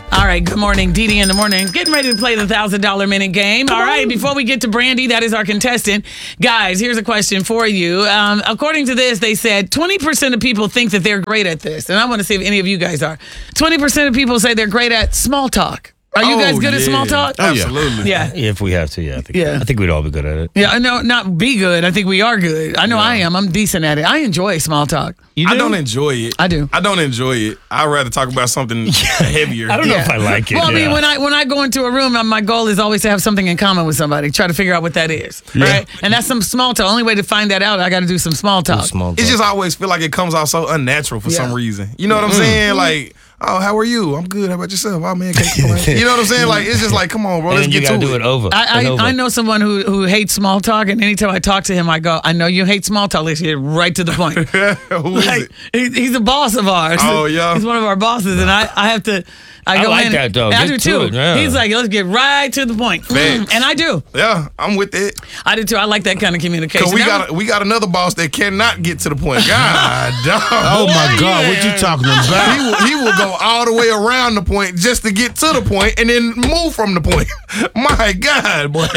All right, good morning, Dee Dee in the morning. Getting ready to play the $1,000 minute game. All right, before we get to Brandy, that is our contestant. Guys, here's a question for you. According to this, they said 20% of people think that they're great at this. And I want to see if any of you guys are. 20% of people say they're great at small talk. Are you guys good at small talk? Oh, absolutely. Yeah. If we have to, I think we'd all be good at it. Yeah, no, not be good. I think we are good. I know I am. I'm decent at it. I enjoy small talk. You do? I don't enjoy it. I do. I don't enjoy it. I'd rather talk about something heavier. I don't know if I like it. Well, I mean, when I go into a room, my goal is always to have something in common with somebody. Try to figure out what that is, right? And that's some small talk. Only way to find that out, I got to do some small talk. It just always feel like it comes out so unnatural for some reason. You know what I'm saying? Like, oh, how are you? I'm good. How about yourself? Oh, man, can't complain. You know what I'm saying? Like, it's just like, come on, bro, let's get to it. You got to do it over. I know someone who hates small talk, and anytime I talk to him, I go, I know you hate small talk. Let's get right to the point. Who is it? He's a boss of ours. Oh, yeah. He's one of our bosses, and I have to. I go like in. that, though. I Get do to too. it, yeah. He's like, let's get right to the point. And I do. Yeah, I'm with it. I do too. I like that kind of communication. Because we got another boss that cannot get to the point. God, dog. Oh, my God. What you talking about? He will go all the way around the point just to get to the point and then move from the point. My God, boy.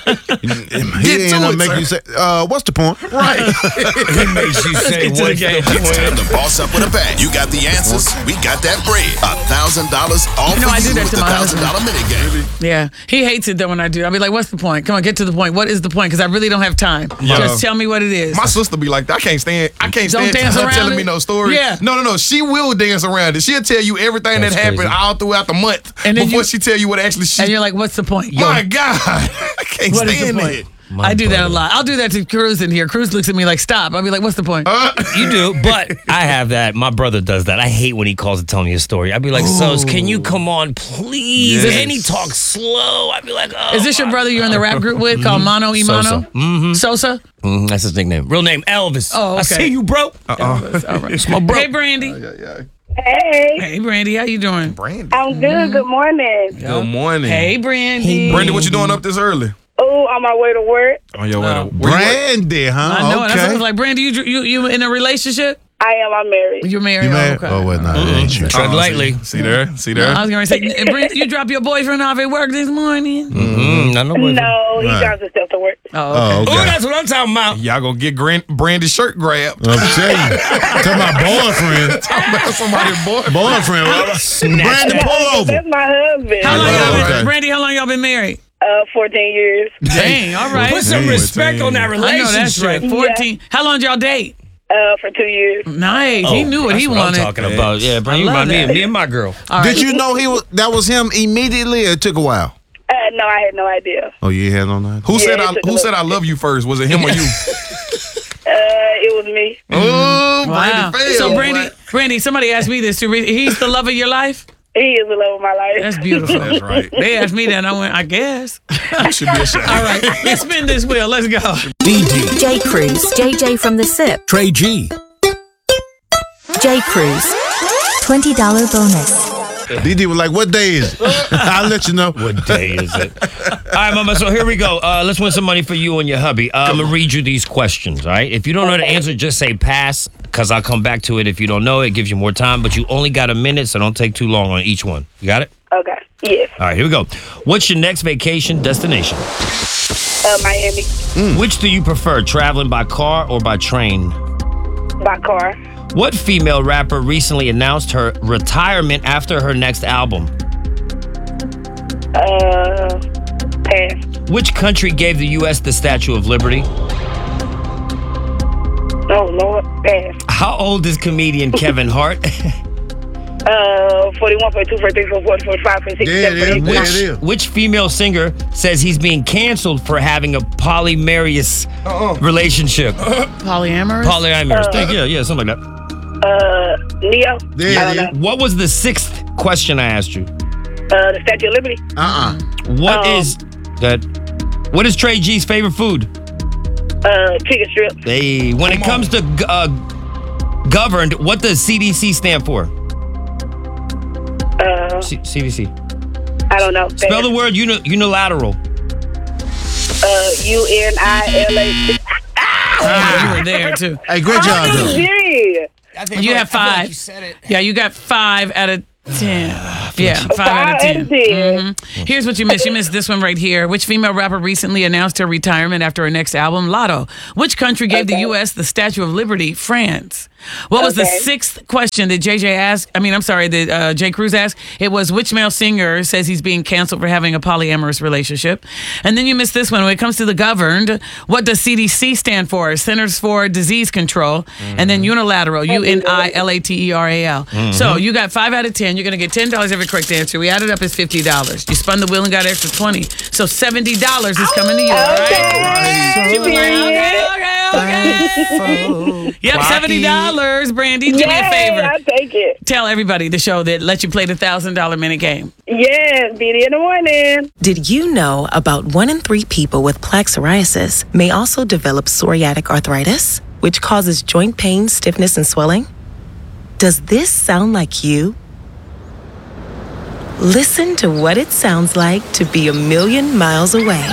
He ain't gonna make you say, what's the point? Right. He makes you say, Get to the game. It's time to boss up with a bang. You got the answers. We got that bread. $1,000 all know, for I do you that with to the my husband. $1,000 minute game. Yeah, he hates it though when I do. I'll be like, "What's the point? Come on, get to the point. What is the point? Because I really don't have time. Just tell me what it is." My sister be like, I can't stand Don't dance her around telling it? me no story. Yeah. No. She will dance around it. She'll tell you everything That's that happened crazy. all throughout the month And then before you- she tell you what actually she. And you're like, "What's the point?" My God, I can't What is the stand point? it. I do that a lot. I'll do that to Cruz in here. Cruz looks at me like, "Stop." I'll be like, "What's the point?" You do, but I have that. My brother does that. I hate when he calls to tell me a story. I'd be like, "Sos, can you come on, please?" Yes. And he talks slow. I'd be like, "Oh." Is this your brother you're in the rap group with called Mono Imano? Sosa. Mm-hmm. Sosa? That's his nickname. Real name, Elvis. Oh, okay. I see you, bro. Elvis, all right. It's my bro. Hey, Brandy. Hey, Hey, Brandy. How you doing? Brandy. I'm good. Good morning. Good morning. Hey, Brandy. Brandy, what you doing up this early? Oh, on my way to work. On your way to Brandy, huh? I know it. That's what I Okay. was like, Brandy, you in a relationship? I am. I'm married. You're married? You married? Okay. Oh, wait, no, it ain't you. Tread lightly. See there? See there? I was going to say, Brandy, you drop your boyfriend off at work this morning? Not no boyfriend. No, he drives himself to work. Oh, okay. Oh, Oh, okay. that's what I'm talking about. Y'all gonna get Brandy's shirt grabbed. I'm telling you. Talking about boyfriend. Somebody's Boyfriend. Brandy, pull over. That's my husband. How long Oh, y'all been, okay. Brandy, how long y'all been married? 14 years. Dang, all right. Put some respect on that I relationship. know that's right. 14. How long did y'all date? For 2 years. Nice. He knew what he That's wanted. I'm talking about. Yeah, bro. You love remind that. me and my girl. All right. Did you know that was him immediately or it took a while? No, I had no idea. Oh, you had no idea? Who said it took a Who said I little love you first? Was it him or you? It was me. Oh, Wow. Brandy failed. So, Brandy, somebody asked me this too. He's the love of your life? He is the love of my life. That's beautiful. That's right. They asked me that, and I went, I guess. You should be ashamed. All right, let's spin this wheel. Let's go. DD, J. Cruz, JJ from the SIP, Trey G. J. Cruz, $20 bonus. DD was like, what day is it? I'll let you know. What day is it? All right, Mama, so here we go. Let's win some money for you and your hubby. I'm going to read you these questions, all right? If you don't know the answer, just say pass, because I'll come back to it. If you don't know, it gives you more time, but you only got a minute, so don't take too long on each one. You got it? Okay. Yes. All right, here we go. What's your next vacation destination? Miami. Which do you prefer, traveling by car or by train? By car. What female rapper recently announced her retirement after her next album? Pass. Which country gave the U.S. the Statue of Liberty? Oh, Lord. Pass. How old is comedian Kevin Hart? 41, 42, 43, 44, 45, 46, Yeah, 47, yeah, 48. it is. Which female singer says he's being canceled for having a polyamorous relationship? Polyamorous? Polyamorous. Yeah, something like that. Neo. Yeah, I don't yeah. know. What was the sixth question I asked you? The Statue of Liberty. What is Trey G's favorite food? Chicken strip. Hey, when it comes to governed, what does CDC stand for? CDC. I don't know. Spell the word unilateral. UNILA. You were there, too. Hey, great job, though. Serious. You have 5. Yeah, you got 5 out of 10. Yeah, 5 out of 10. 10. Here's what you missed. You missed this one right here. Which female rapper recently announced her retirement after her next album, Lotto? Which country gave the U.S. the Statue of Liberty? France. What was the sixth question that that J. Cruz asked? It was, which male singer says he's being canceled for having a polyamorous relationship? And then you missed this one. When it comes to the governed, what does CDC stand for? Centers for Disease Control. And then unilateral, UNILATERAL. So you got 5 out of 10. You're going to get $10 every correct answer. We added up as $50. You spun the wheel and got extra 20. So $70 is coming to you. All right? She was like, okay. Yep, $70. Brandy, do me a favor. I'll take it. Tell everybody the show that lets you play the $1,000 minute game. Yes, BD in the morning. Did you know about 1 in 3 people with plaque psoriasis may also develop psoriatic arthritis, which causes joint pain, stiffness, and swelling? Does this sound like you? Listen to what it sounds like to be a million miles away.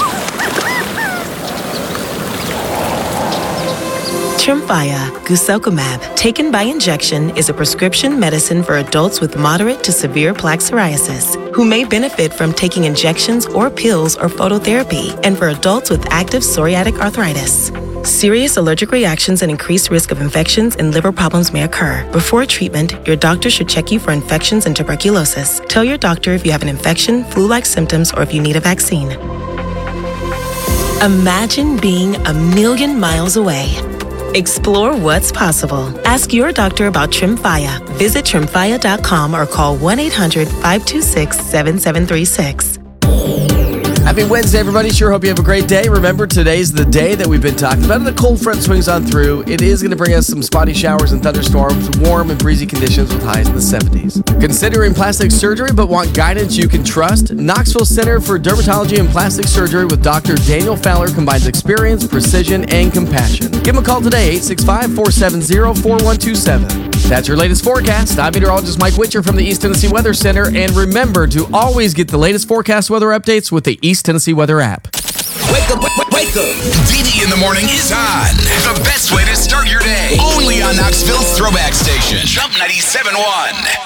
Tremfya guselkumab, taken by injection, is a prescription medicine for adults with moderate to severe plaque psoriasis who may benefit from taking injections or pills or phototherapy, and for adults with active psoriatic arthritis. Serious allergic reactions and increased risk of infections and liver problems may occur. Before treatment, your doctor should check you for infections and tuberculosis. Tell your doctor if you have an infection, flu-like symptoms, or if you need a vaccine. Imagine being a million miles away. Explore what's possible. Ask your doctor about Tremfya. Visit Tremfya.com or call 1-800-526-7736. Happy Wednesday, everybody. Sure hope you have a great day. Remember, today's the day that we've been talking about. And the cold front swings on through. It is going to bring us some spotty showers and thunderstorms, warm and breezy conditions with highs in the 70s. Considering plastic surgery but want guidance you can trust? Knoxville Center for Dermatology and Plastic Surgery with Dr. Daniel Fowler combines experience, precision, and compassion. Give him a call today, 865-470-4127. That's your latest forecast. I'm meteorologist Mike Witcher from the East Tennessee Weather Center. And remember to always get the latest forecast weather updates with the East Tennessee Weather app. Wake up, wake up. DD in the morning is on. The best way to start your day. Only on Knoxville's Throwback Station. Jump 97.1.